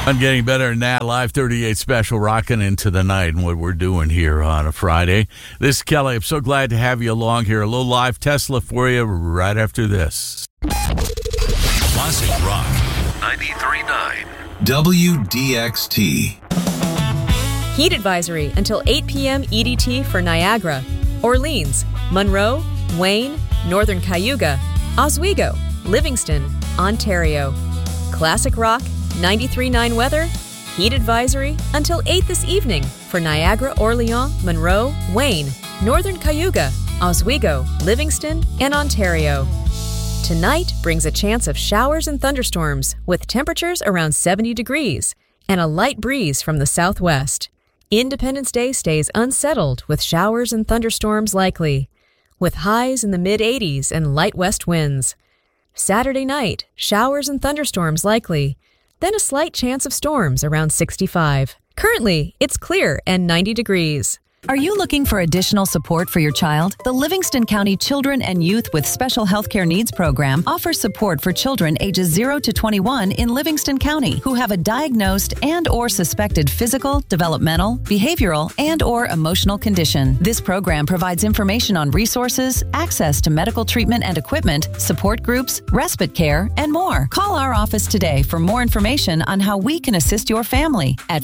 I'm getting better than that. Live 38 special rocking into the night and what we're doing here on a Friday. This is Kelly. I'm so glad to have you along here. A little live Tesla for you right after this. Classic Rock 93.9 WDXT. Heat advisory until 8 p.m. EDT for Niagara, Orleans, Monroe, Wayne, Northern Cayuga, Oswego, Livingston, Ontario. Classic Rock 93.9 weather, heat advisory until 8 this evening for Niagara, Orleans, Monroe, Wayne, Northern Cayuga, Oswego, Livingston, and Ontario. Tonight brings a chance of showers and thunderstorms with temperatures around 70 degrees and a light breeze from the southwest. Independence Day stays unsettled with showers and thunderstorms likely, with highs in the mid-80s and light west winds. Saturday night, showers and thunderstorms likely, then a slight chance of storms around 65. Currently, it's clear and 90 degrees. Are you looking for additional support for your child? The Livingston County Children and Youth with Special Healthcare Needs Program offers support for children ages 0 to 21 in Livingston County who have a diagnosed and or suspected physical, developmental, behavioral, and or emotional condition. This program provides information on resources, access to medical treatment and equipment, support groups, respite care, and more. Call our office today for more information on how we can assist your family at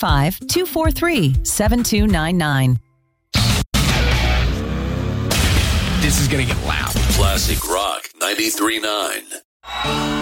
585-243-7299. This is going to get loud. Classic Rock 93.9.